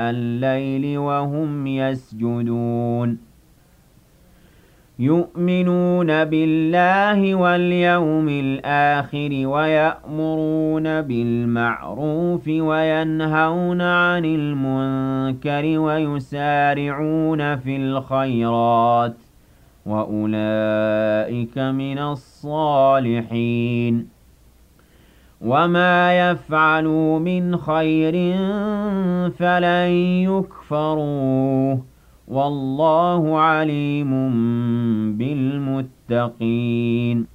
الليل وهم يسجدون يؤمنون بالله واليوم الآخر ويأمرون بالمعروف وينهون عن المنكر ويسارعون في الخيرات وأولئك من الصالحين وما يفعلوا من خير فلن يكفروه والله عليم بالمتقين